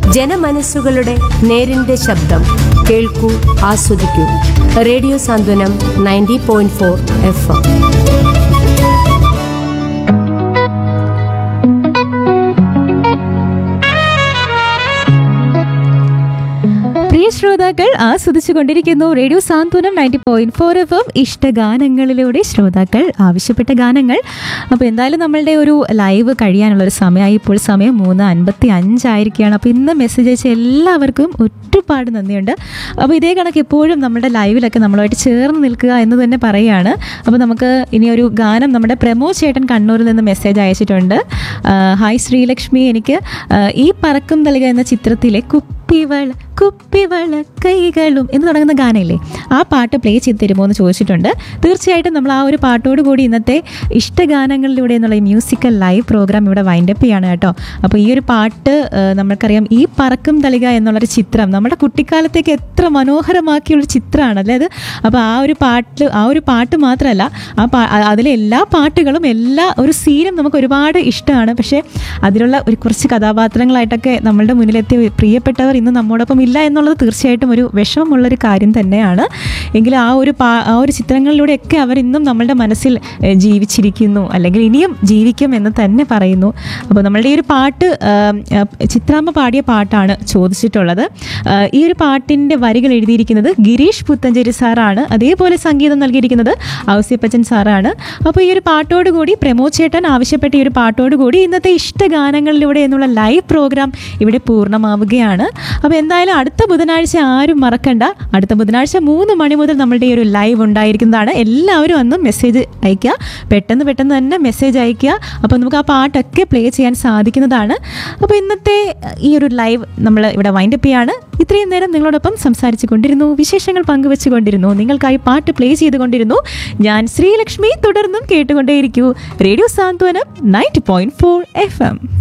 ജനമനസ്സുകളുടെ നേരിന്റെ ശബ്ദം. കേൾക്കൂ, ആസ്വദിക്കൂ. റേഡിയോ സാന്ത്വനം 90.4 FM. ശ്രോതാക്കൾ ആസ്വദിച്ചു കൊണ്ടിരിക്കുന്നു റേഡിയോ സാന്ത്വനം 90.4 FM ഇഷ്ടഗാനങ്ങളിലൂടെ ശ്രോതാക്കൾ ആവശ്യപ്പെട്ട ഗാനങ്ങൾ. അപ്പോൾ എന്തായാലും നമ്മളുടെ ഒരു ലൈവ് കഴിയാനുള്ളൊരു സമയമായി. ഇപ്പോൾ സമയം 3:55 ആയിരിക്കുകയാണ്. അപ്പോൾ ഇന്ന് മെസ്സേജ് അയച്ച എല്ലാവർക്കും ഒരുപാട് നന്ദിയുണ്ട്. അപ്പോൾ ഇതേ കണക്ക് എപ്പോഴും നമ്മുടെ ലൈവിലൊക്കെ നമ്മളുമായിട്ട് ചേർന്ന് നിൽക്കുക എന്ന് തന്നെ പറയുകയാണ്. അപ്പോൾ നമുക്ക് ഇനി ഒരു ഗാനം നമ്മുടെ പ്രമോദ് ചേട്ടൻ കണ്ണൂരിൽ നിന്ന് മെസ്സേജ് അയച്ചിട്ടുണ്ട്. ഹായ് ശ്രീലക്ഷ്മി, എനിക്ക് ഈ പറക്കും തളിക എന്ന ചിത്രത്തിലെ കുപ്പിവള കൈകളും എന്ന് തുടങ്ങുന്ന ഗാനമില്ലേ, ആ പാട്ട് പ്ലേ ചെയ്ത് തരുമോ എന്ന് ചോദിച്ചിട്ടുണ്ട്. തീർച്ചയായിട്ടും നമ്മൾ ആ ഒരു പാട്ടോട് കൂടി ഇന്നത്തെ ഇഷ്ടഗാനങ്ങളിലൂടെ എന്നുള്ള ഈ മ്യൂസിക്കൽ ലൈവ് പ്രോഗ്രാം ഇവിടെ വൈൻഡപ്പ് ചെയ്യാണ് കേട്ടോ. അപ്പോൾ ഈ ഒരു പാട്ട് നമുക്കറിയാം, ഈ പറക്കും തളിക എന്നുള്ളൊരു ചിത്രം നമ്മുടെ കുട്ടിക്കാലത്തേക്ക് എത്ര മനോഹരമാക്കിയുള്ളൊരു ചിത്രമാണല്ലേ അത്. അപ്പോൾ ആ ഒരു പാട്ട് മാത്രമല്ല, അതിലെ എല്ലാ പാട്ടുകളും എല്ലാ ഒരു സീനും നമുക്ക് ഒരുപാട് ഇഷ്ടമാണ്. പക്ഷേ അതിലുള്ള ഒരു കുറച്ച് കഥാപാത്രങ്ങളായിട്ടൊക്കെ നമ്മളുടെ മുന്നിലെത്തിയ പ്രിയപ്പെട്ടവർ ഇന്ന് നമ്മോടൊപ്പം ഇല്ല എന്നുള്ളത് തീർച്ചയായിട്ടും ഒരു വിഷമമുള്ളൊരു കാര്യം തന്നെയാണ്. എങ്കിലും ആ ഒരു ചിത്രങ്ങളിലൂടെയൊക്കെ അവരിന്നും നമ്മളുടെ മനസ്സിൽ ജീവിച്ചിരിക്കുന്നു, അല്ലെങ്കിൽ ഇനിയും ജീവിക്കും എന്ന് തന്നെ പറയുന്നു. അപ്പോൾ നമ്മളുടെ ഈ ഒരു പാട്ട് ചിത്രാമ്മ പാടിയ പാട്ടാണ് ചോദിച്ചിട്ടുള്ളത്. ഈ ഒരു പാട്ടിൻ്റെ വരികൾ എഴുതിയിരിക്കുന്നത് ഗിരീഷ് പുത്തഞ്ചേരി സാറാണ്. അതേപോലെ സംഗീതം നൽകിയിരിക്കുന്നത് ഔസിയപ്പച്ചൻ സാറാണ്. അപ്പോൾ ഈ ഒരു പാട്ടോടുകൂടി പ്രമോദ് ചേട്ടൻ ആവശ്യപ്പെട്ട ഈ ഒരു പാട്ടോടുകൂടി ഇന്നത്തെ ഇഷ്ടഗാനങ്ങളിലൂടെ എന്നുള്ള ലൈവ് പ്രോഗ്രാം ഇവിടെ പൂർണ്ണമാവുകയാണ്. അപ്പോൾ എന്തായാലും അടുത്ത ബുധനാഴ്ച ആരും മറക്കണ്ട. അടുത്ത ബുധനാഴ്ച 3 മണി മുതൽ നമ്മളുടെ ഈ ഒരു ലൈവ് ഉണ്ടായിരിക്കുന്നതാണ്. എല്ലാവരും അന്ന് മെസ്സേജ് അയയ്ക്കുക, പെട്ടെന്ന് തന്നെ മെസ്സേജ് അയയ്ക്കുക. അപ്പോൾ നമുക്ക് ആ പാട്ടൊക്കെ പ്ലേ ചെയ്യാൻ സാധിക്കുന്നതാണ്. അപ്പോൾ ഇന്നത്തെ ഈ ഒരു ലൈവ് നമ്മൾ ഇവിടെ വൈൻഡപ്പ് ചെയ്യാണ്. ഇത്രയും നേരം നിങ്ങളോടൊപ്പം സംസാരിച്ചു കൊണ്ടിരുന്നു, വിശേഷങ്ങൾ പങ്കുവെച്ചു കൊണ്ടിരുന്നു, നിങ്ങൾക്കായി പാട്ട് പ്ലേ ചെയ്തുകൊണ്ടിരുന്നു ഞാൻ ശ്രീലക്ഷ്മി. തുടർന്നും കേട്ടുകൊണ്ടേയിരിക്കൂ റേഡിയോ സാന്ത്വനം 90.4 FM.